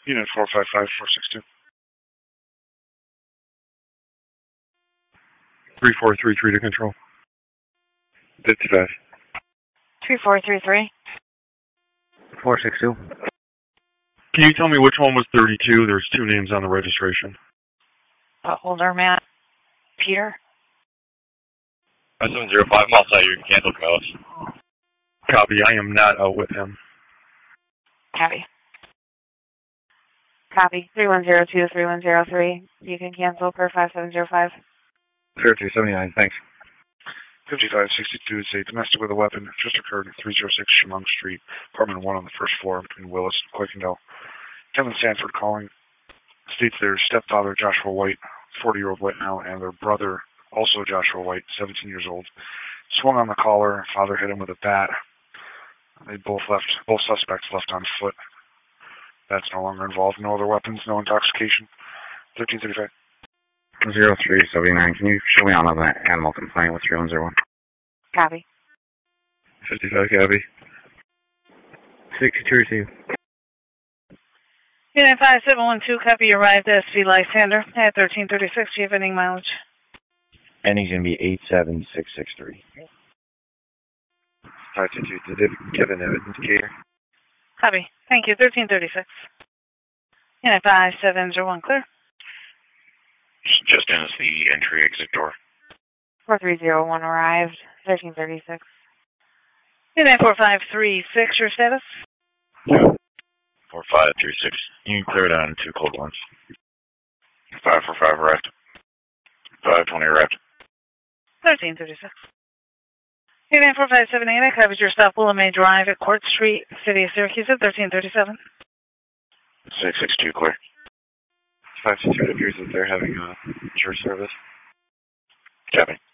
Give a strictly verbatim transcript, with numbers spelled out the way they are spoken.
Unit four five five four six two. three four three three to control. fifty-five. three four three three. four six two. Can you tell me which one was thirty-two? There's two names on the registration. Uh, older man. Peter? seven zero five, I'm outside your cancel coast. Copy, I am not out with him. Copy. Copy. three one zero two, three one zero three. You can cancel per five seven zero five. zero two seven nine, thanks. fifty-five sixty-two is a domestic with a weapon. Just occurred at three oh six Chemung Street, apartment one on the first floor between Willis and Quickendale. Kevin Sanford calling. States their stepfather, Joshua White, forty-year-old White now, and their brother, also Joshua White, seventeen years old, swung on the caller. Father hit him with a bat. They both left. Both suspects left on foot. That's no longer involved. No other weapons. No intoxication. thirteen thirty-five. zero three seven nine. Can you show me on an animal complaint with three one zero one? Copy. fifty-five, copy. sixty-two received. Unit five seven one two, copy, arrived at S V Lysander at thirteen thirty-six. Do you have any mileage? Ending's going to be eight seven six six three. five two two, did it give an indicator? Copy. Thank you. thirteen thirty-six. Unit five seven zero one, clear. Just in is the entry exit door. four three zero one arrived, thirteen thirty-six. Unit four five three six, your status? four five three six. You can clear it out in two cold ones. five four five arrived. five twenty arrived. thirteen thirty-six. Unit four five seven eight, I covered your stop Willamette Drive at Court Street, City of Syracuse at thirteen thirty-seven. six six two clear. five two two, it appears that they're having a church service. Copy.